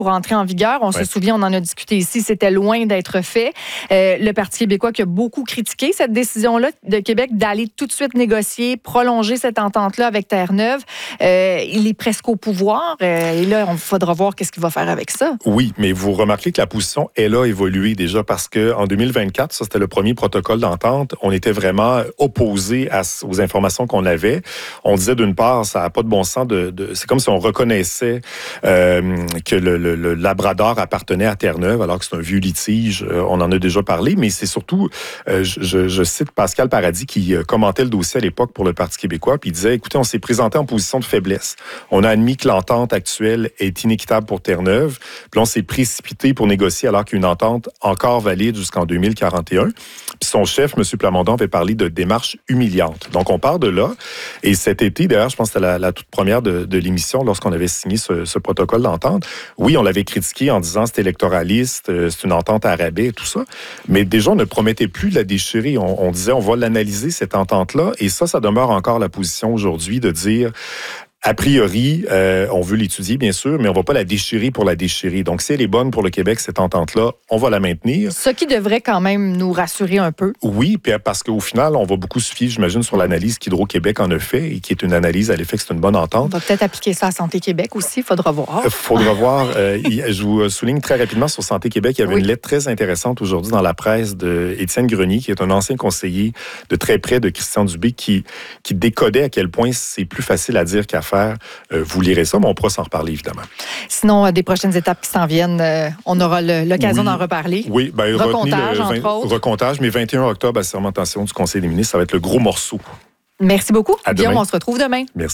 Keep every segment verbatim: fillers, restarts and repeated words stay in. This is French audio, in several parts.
pour entrer en vigueur. On ouais. se souvient, on en a discuté ici, c'était loin d'être fait. Euh, le Parti québécois qui a beaucoup critiqué cette décision-là de Québec d'aller tout de suite négocier, prolonger cette entente-là avec Terre-Neuve. Euh, il est presque au pouvoir. Euh, et là, il faudra voir qu'est-ce qu'il va faire avec ça. Oui, mais vous remarquez que la position, elle a évolué déjà parce qu'en deux mille vingt-quatre, ça, c'était le premier protocole d'entente. On était vraiment opposés à, aux informations qu'on avait. On disait d'une part, ça n'a pas de bon sens. De, de, c'est comme si on reconnaissait euh, que le, le, le Labrador appartenait à Terre-Neuve, alors que c'est un vieux litige. Euh, on en a déjà parlé, mais c'est surtout, euh, je, je cite Pascal Paradis qui euh, commentait le dossier à l'époque pour le Parti québécois, puis il disait, écoutez, on s'est présenté en position de faiblesse. On a admis que l'entente actuelle est inéquitable pour Terre-Neuve, puis on s'est précipité pour négocier alors qu'il y a une entente encore valide jusqu'en deux mille quarante et un. Puis son chef, M. Plamondon, avait parlé de démarche humiliante. Donc, on part de là. Et cet été, d'ailleurs, je pense que c'était la, la toute première de, de l'émission lorsqu'on avait signé ce, ce protocole d'entente. Oui, on l'avait critiqué en disant c'est électoraliste, c'est une entente à rabais et tout ça. Mais déjà, on ne promettait plus de la déchirer. On, on disait on va l'analyser, cette entente-là. Et ça, ça demeure encore la position aujourd'hui de dire... A priori, euh, on veut l'étudier, bien sûr, mais on ne va pas la déchirer pour la déchirer. Donc, si elle est bonne pour le Québec, cette entente-là, on va la maintenir. Ce qui devrait quand même nous rassurer un peu. Oui, parce qu'au final, on va beaucoup se fier, j'imagine, sur l'analyse qu'Hydro-Québec en a fait et qui est une analyse à l'effet que c'est une bonne entente. On va peut-être appliquer ça à Santé Québec aussi, il faudra voir. Il faudra voir. Euh, je vous souligne très rapidement sur Santé Québec, il y avait oui. une lettre très intéressante aujourd'hui dans la presse d'Étienne Grenier, qui est un ancien conseiller de très près de Christian Dubé, qui, qui décodait à quel point c'est plus facile à dire qu'à faire. Euh, vous lirez ça, mais on pourra s'en reparler, évidemment. Sinon, euh, des prochaines étapes qui s'en viennent, euh, on aura l'occasion oui. d'en reparler. Oui, bien, recomptage, le vingt, entre autres. Recomptage, mais vingt et un octobre, à la sermentation du Conseil des ministres, ça va être le gros morceau. Merci beaucoup. À Guillaume, demain. on se retrouve demain. Merci.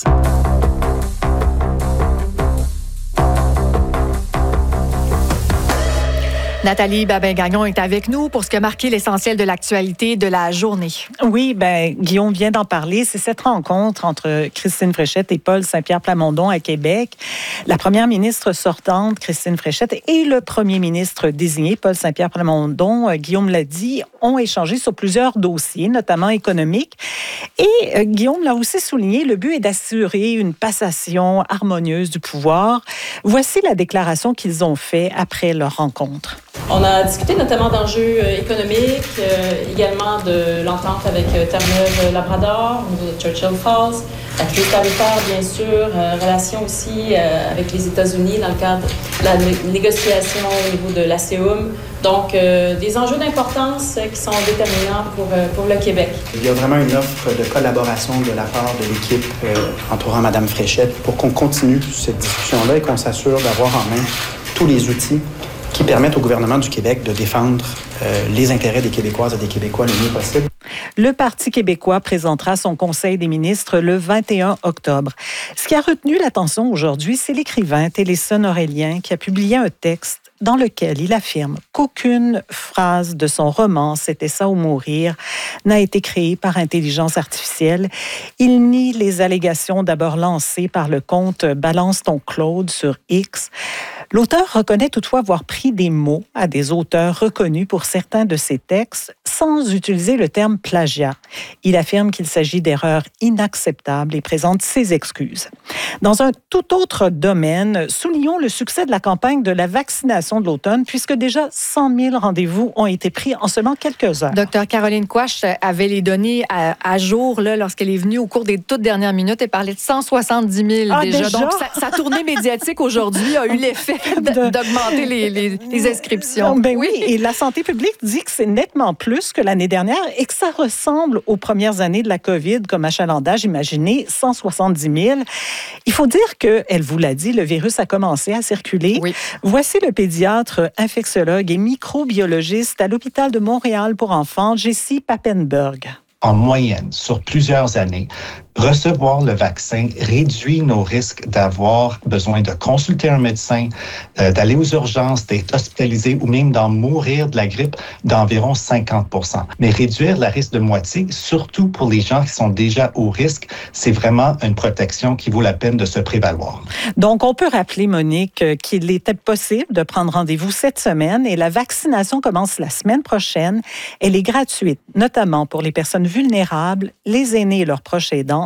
Nathalie Babin-Gagnon est avec nous pour ce qui a marqué l'essentiel de l'actualité de la journée. Oui, ben Guillaume vient d'en parler. C'est cette rencontre entre Christine Fréchette et Paul Saint-Pierre Plamondon à Québec. La première ministre sortante, Christine Fréchette, et le premier ministre désigné, Paul Saint-Pierre Plamondon, Guillaume l'a dit, ont échangé sur plusieurs dossiers, notamment économiques. Et euh, Guillaume l'a aussi souligné, le but est d'assurer une passation harmonieuse du pouvoir. Voici la déclaration qu'ils ont faite après leur rencontre. On a discuté notamment d'enjeux économiques, euh, également de l'entente avec euh, Terre-Neuve-Labrador, au niveau de Churchill Falls, la crise tarifaire, bien sûr, euh, relations aussi euh, avec les États-Unis dans le cadre de la né- négociation au niveau de l'A C E U M. Donc, euh, des enjeux d'importance euh, qui sont déterminants pour, euh, pour le Québec. Il y a vraiment une offre de collaboration de la part de l'équipe euh, entourant Mme Fréchette pour qu'on continue cette discussion-là et qu'on s'assure d'avoir en main tous les outils qui permettent au gouvernement du Québec de défendre euh, les intérêts des Québécoises et des Québécois le mieux possible. Le Parti québécois présentera son Conseil des ministres le vingt et un octobre. Ce qui a retenu l'attention aujourd'hui, c'est l'écrivain Téléson Aurélien qui a publié un texte dans lequel il affirme qu'aucune phrase de son roman « C'était ça ou mourir » n'a été créée par intelligence artificielle. Il nie les allégations d'abord lancées par le compte « Balance ton Claude » sur X. L'auteur reconnaît toutefois avoir pris des mots à des auteurs reconnus pour certains de ses textes sans utiliser le terme plagiat. Il affirme qu'il s'agit d'erreurs inacceptables et présente ses excuses. Dans un tout autre domaine, soulignons le succès de la campagne de la vaccination de l'automne, puisque déjà cent mille rendez-vous ont été pris en seulement quelques heures. Docteur Caroline Quach avait les données à, à jour là, lorsqu'elle est venue au cours des toutes dernières minutes. Elle parlait de cent soixante-dix mille ah, déjà. déjà. Donc, sa, sa tournée médiatique aujourd'hui a eu l'effet de... d'augmenter les, les, les inscriptions. Ben oui. oui, et la santé publique dit que c'est nettement plus que l'année dernière et que ça ressemble aux premières années de la COVID comme achalandage. Imaginez, cent soixante-dix mille. Il faut dire que, elle vous l'a dit, le virus a commencé à circuler. Oui. Voici le pédiatre, infectiologue et microbiologiste à l'hôpital de Montréal pour enfants, Jessie Papenburg. En moyenne, sur plusieurs années, recevoir le vaccin réduit nos risques d'avoir besoin de consulter un médecin, euh, d'aller aux urgences, d'être hospitalisé ou même d'en mourir de la grippe d'environ cinquante pour cent. Mais réduire le risque de moitié, surtout pour les gens qui sont déjà au risque, c'est vraiment une protection qui vaut la peine de se prévaloir. Donc, on peut rappeler, Monique, qu'il était possible de prendre rendez-vous cette semaine et la vaccination commence la semaine prochaine. Elle est gratuite, notamment pour les personnes vulnérables, les aînés et leurs proches aidants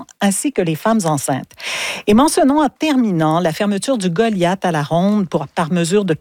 enfants ainsi que les femmes enceintes. Et mentionnons en terminant la fermeture du Goliath à la Ronde pour, par mesure de